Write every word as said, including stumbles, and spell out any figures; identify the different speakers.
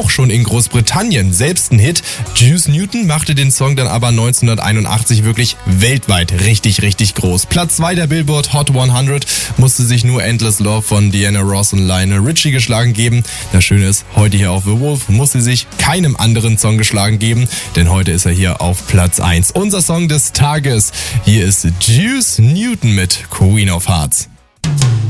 Speaker 1: auch schon in Großbritannien selbst ein Hit. Juice Newton machte den Song dann aber neunzehnhunderteinundachtzig wirklich weltweit richtig, richtig groß. Platz zwei der Billboard Hot hundert musste sich nur Endless Love von Diana Ross und Lionel Richie geschlagen geben. Das Schöne ist, heute hier auf The Wolf musste sich keinem anderen Song geschlagen geben, denn heute ist er hier auf Platz eins. Unser Song des Tages. Hier ist Juice Newton mit Queen of Hearts.